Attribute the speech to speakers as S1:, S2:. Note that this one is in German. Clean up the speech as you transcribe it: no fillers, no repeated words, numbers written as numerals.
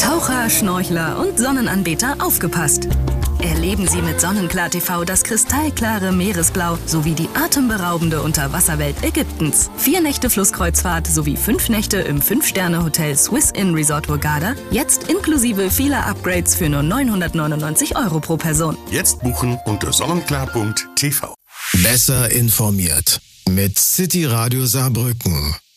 S1: Taucher, Schnorchler und Sonnenanbeter aufgepasst! Erleben Sie mit Sonnenklar TV das kristallklare Meeresblau sowie die atemberaubende Unterwasserwelt Ägyptens. 4 Nächte Flusskreuzfahrt sowie 5 Nächte im 5-Sterne-Hotel Swiss Inn Resort Hurghada. Jetzt inklusive vieler Upgrades für nur 999 € pro Person.
S2: Jetzt buchen unter sonnenklar.tv.
S3: Besser informiert mit City Radio Saarbrücken.